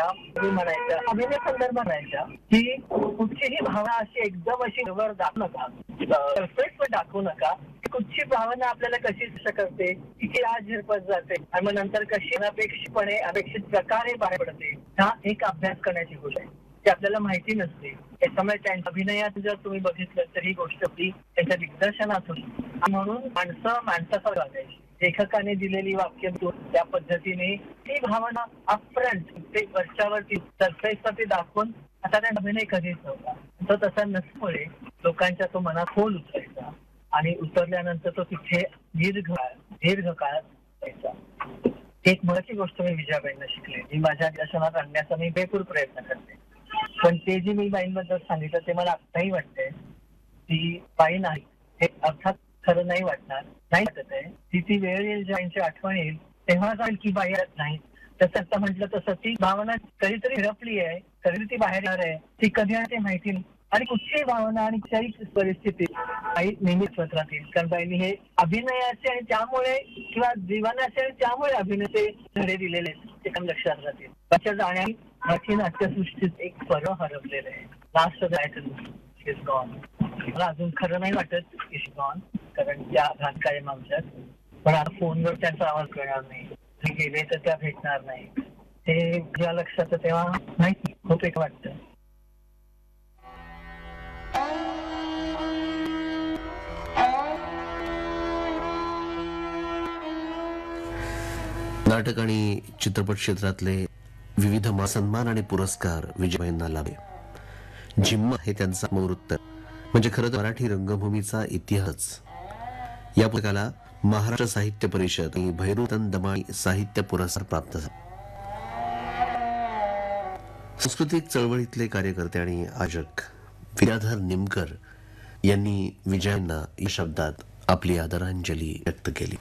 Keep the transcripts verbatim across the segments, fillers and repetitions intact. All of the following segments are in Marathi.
म्हणायच्या, मी म्हणायच्या, अभिनय संदर्भ म्हणायच्या की कुठचीही भावना अशी एकदम अशी वर दाखवू नका, परफेक्ट पण दाखवू नका. कुठची भावना आपल्याला कशी स्पर्श करते, किती आज झिरपत जाते आणि मग नंतर कशी अनपेक्षितपणे अपेक्षित प्रकारे बाहेर पडते, हा एक अभ्यास करण्याची गोष्ट आहे. ते आपल्याला माहिती नसते. त्याच्यामुळे त्यांच्या अभिनयात जर तुम्ही बघितलं तर ही गोष्ट ती त्यांच्या दिग्दर्शनातून, म्हणून माणसं माणसाचा वागायची. लेखकाने दिलेली वाक्य त्या पद्धतीने ती भावना अपफ्रंट ते वरच्यावरती सरफेसवरती दाखवून आता त्या अभिनय कधीच नव्हता. तो तसा नसल्यामुळे लोकांच्या तो मनात खोल उतरायचा आणि उतरल्यानंतर तो तिथे दीर्घ दीर्घ काळ जायचा. एक महत्वाची गोष्ट मी विजयाबाईंना शिकले, जी माझ्या दर्शनात आणण्याचा मी भरपूर प्रयत्न करते. पण ते जे मी बाईंबद्दल सांगितलं ते मला आत्ताही वाटतंय ती बाई नाही, हे अर्थात खरं नाही वाटणार, नाही वाटत आहे. ती ती वेळ येईल ज्यांची आठवण येईल तेव्हा जाईल की बाई नाही. तसं आता म्हटलं तसं ती भावना कधीतरी हिरपली आहे, कधी ती बाहेर येणार आहे, ती कधी आहे ते माहिती नाही. आणि कुठचीही भावना आणि कुठच्याही परिस्थिती आई नेहमीच होत राहतील. कारण बाईंनी हे अभिनयाचे आणि त्यामुळे किंवा जीवनाचे आणि त्यामुळे अभिनयाचे धडे दिलेले आहेत ते पण लक्षात राहतील. त्याच्या जाण्या मराठी नाट्यसृष्टीत एक पर्व हरपलेलं आहे. लास्ट जायचं इज गॉन. मला अजून खरं नाही वाटत इज गॉन, कारण त्या आघात कायम आमच्यात. पण आता फोनवर त्यांचा आवाज कळणार नाही, ते गेले तर त्या भेटणार नाही. ते जेव्हा लक्षात तेव्हा माहिती खूप एक वाटतं. नाटक आणि चित्रपट क्षेत्रातले विविध सन्मान आणि पुरस्कार विजयाबाईंना लाभले. जिम्मा हे त्यांचा आत्मवृत्त, म्हणजे खरं तर मराठी रंगभूमीचा इतिहास. या पुस्तकाला महाराष्ट्र साहित्य परिषद आणि भैरवतन दमाई साहित्य पुरस्कार प्राप्त झाला. सांस्कृतिक चळवळीतले कार्यकर्ते आणि आयोजक विद्याधर निमकर यांनी विजयांना या शब्दात आपली आदरांजली व्यक्त केली.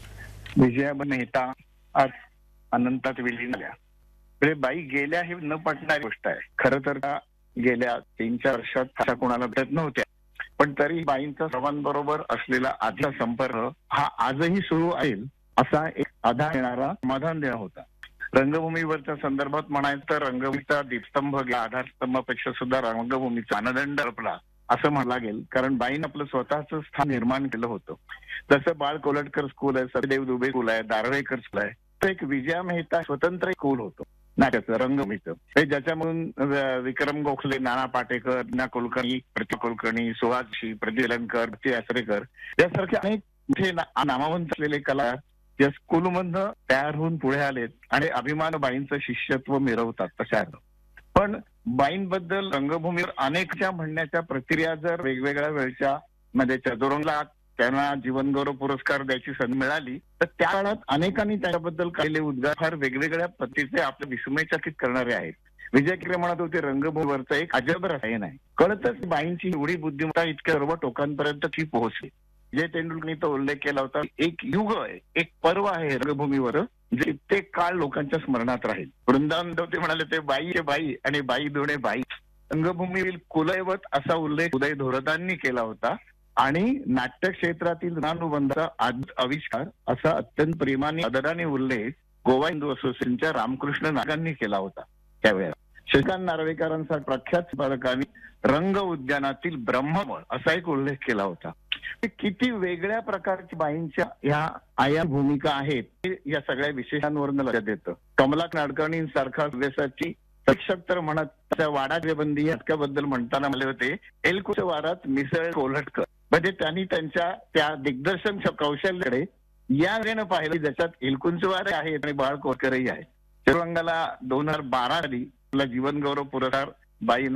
विजयाबाई मेहता आज अनंतात विलीन झाल्या. बाई गेल्या हे न पटणारी गोष्ट आहे. खरं तर गेल्या तीन चार वर्षात अशा कोणाला भेटत नव्हत्या, पण तरी बाईंचा सर्वांबरोबर असलेला आधीचा संपर्क हा आजही सुरू आहे असा एक आधार देणारा समाधान देणं होता. रंगभूमीवरच्या संदर्भात म्हणायचं तर रंगभूमीचा दीपस्तंभ आधारस्तंभापेक्षा सुद्धा रंगभूमीचा मानदंड हरपला असं म्हणायला लागेल. कारण बाईंनी आपलं स्वतःच स्थान निर्माण केलं होतं. जसं बाळ कोलटकर स्कूल आहे, सत्यदेव दुबे स्कूल आहे, दारव्हेकर स्कूल आहे, तर एक विजया मेहता स्वतंत्र स्कूल होतं नाट्याचं, रंगभूमीचं, ज्याच्यामधून विक्रम गोखले, नाना पाटेकर, ना कुलकर्णी, प्रति कुलकर्णी, सुहासशी, प्रतिलंकर, आसरेकर यासारखे अनेक मोठे नामवंत असलेले कला या स्कूलमधनं तयार होऊन पुढे आलेत आणि अभिमान बाईंचं शिष्यत्व मिरवतात तशा. पण बाईंबद्दल रंगभूमीवर अनेकच्या म्हणण्याच्या प्रतिक्रिया जर वेगवेगळ्या वेळच्या मध्ये चतुरंगला त्यांना जीवनगौरव पुरस्कार द्यायची संधी मिळाली तर त्या काळात अनेकांनी त्याच्याबद्दल केलेले उद्गार फार वेगवेगळ्या पद्धतीचे आपले विस्मयचकित करणारे आहेत. विजय किरे म्हणत होते रंगभूमीवरचं एक अजब रसायन आहे. कळतच बाईंची एवढी बुद्धिमत्ता इतक्या सर्व टोकांपर्यंत ती पोहोचली. विजय तेंडुलकरनी तो उल्लेख केला होता, एक युग आहे, एक पर्व आहे रंगभूमीवर जे कित्येक काळ लोकांच्या स्मरणात राहील. वृंदावन ते म्हणाले ते बाई बाई आणि बाई दोणे बाई. रंगभूमीवरील कुलैवत असा उल्लेख उदय धोरदांनी केला होता आणि नाट्य क्षेत्रातील अनुबंधाचा आविष्कार असा अत्यंत प्रेमाने आदराने उल्लेख गोवा हिंदू असोसिएशनच्या रामकृष्ण नागांनी केला होता. त्यावेळेला श्रीकांत नार्वेकरांचा प्रख्यात संपादकांनी रंग उद्यानातील ब्रह्ममळ असा एक उल्लेख केला होता. किती वेगळ्या प्रकारच्या बाईंच्या ह्या आया भूमिका आहेत हे या सगळ्या विशेषांवरून लक्षात येतं. कमला नाडकर्णी सारखा अभ्यासाची शिक्षक तर म्हणत त्या वाडाचे बंदी याबद्दल म्हणताना म्हणाले होते, एलकुच्या वारात मिसळ कोलटकर. म्हणजे त्यांनी त्यांच्या त्या दिग्दर्शन कौशल्याकडे या वेळेनं पाहिलं ज्याच्यात एलकुंच वार आहे आणि बाळ कोलटकरही आहे. चतुरंगाला दोन हजार बारा साली जीवन गौरव पुरस्कार बाईंना